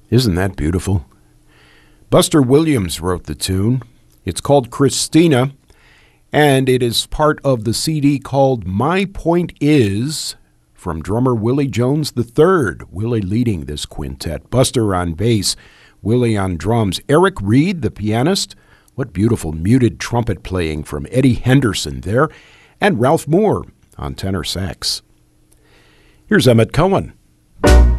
Isn't that beautiful? Buster Williams wrote the tune. It's called Christina, and it is part of the CD called My Point Is, from drummer Willie Jones III. Willie leading this quintet. Buster on bass, Willie on drums. Eric Reed, the pianist. What beautiful muted trumpet playing from Eddie Henderson there. And Ralph Moore on tenor sax. Here's Emmett Cohen.